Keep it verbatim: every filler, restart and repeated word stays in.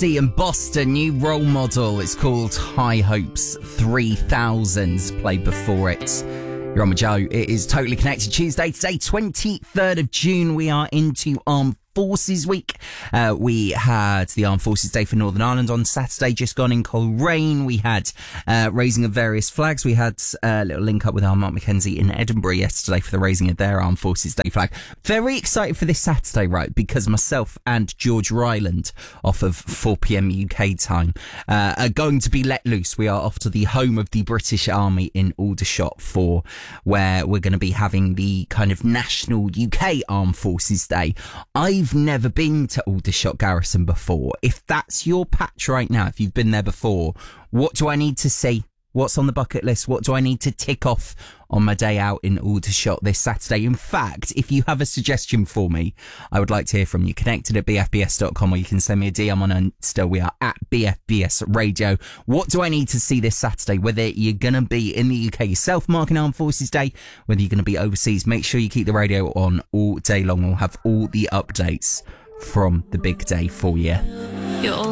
Dusty and Boston, new role model. It's called High Hopes three thousand. Played before it. You're on with Joe. It is Totally Connected Tuesday. Today, twenty-third of June. We are into Armed Forces Week. Uh, we had the Armed Forces Day for Northern Ireland on Saturday, just gone in Coleraine. We had uh, raising of various flags. We had a little link up with our Mark Mackenzie in Edinburgh yesterday for the raising of their Armed Forces Day flag. Very excited for this Saturday, right? Because myself and George Ryland, off of four p.m. U K time, uh, are going to be let loose. We are off to the home of the British Army in Aldershot for where we're going to be having the kind of national U K Armed Forces Day. I've never been to Aldershot Garrison before. If that's your patch right now, if you've been there before, what do I need to see? What's on the bucket list? What do I need to tick off on my day out in Aldershot this Saturday? In fact, if you have a suggestion for me, I would like to hear from you. Connected at b f b s dot com, or you can send me a D M on Insta. We are at B F B S Radio. What do I need to see this Saturday? Whether you're going to be in the U K yourself marking Armed Forces Day, whether you're going to be overseas, make sure you keep the radio on all day long. We'll have all the updates from the big day for you. You're all